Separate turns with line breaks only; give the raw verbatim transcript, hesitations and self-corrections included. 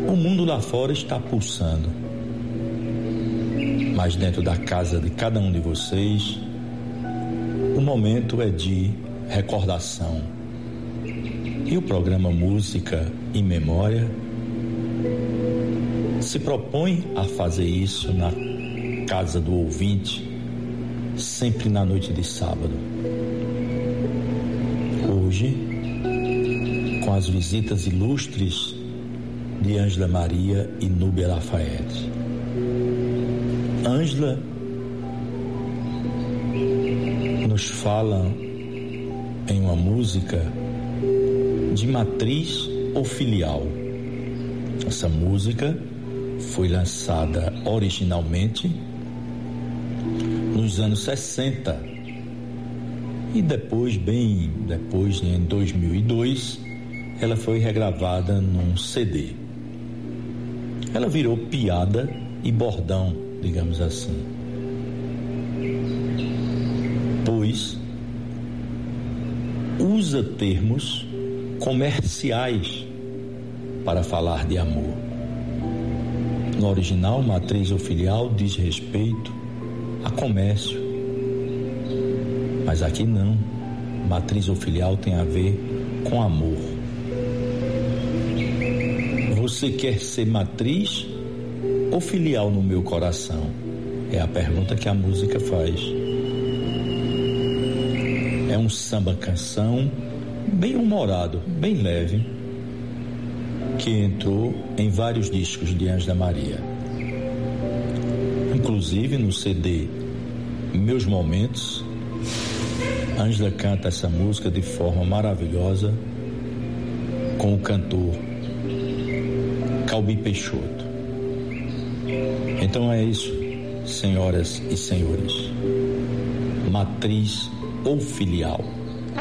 O mundo lá fora está pulsando, mas dentro da casa de cada um de vocês, o momento é de recordação. E o programa Música e Memória se propõe a fazer isso na casa do ouvinte, sempre na noite de sábado. Hoje, com as visitas ilustres de Ângela Maria e Núbia Lafayette. Ângela nos fala em uma música de matriz ou filial. Essa música foi lançada originalmente nos anos sessenta e depois, bem depois, em dois mil e dois, ela foi regravada num C D. Ela virou piada e bordão, digamos assim, pois usa termos comerciais para falar de amor. No original, matriz ou filial diz respeito a comércio, mas aqui não. Matriz ou filial tem a ver com amor. Você quer ser matriz ou filial no meu coração? É a pergunta que a música faz. É um samba-canção bem humorado, bem leve, que entrou em vários discos de Ângela Maria. Inclusive no C D Meus Momentos, Ângela canta essa música de forma maravilhosa com o cantor Calbi Peixoto. Então é isso, senhoras e senhores. Matriz ou filial?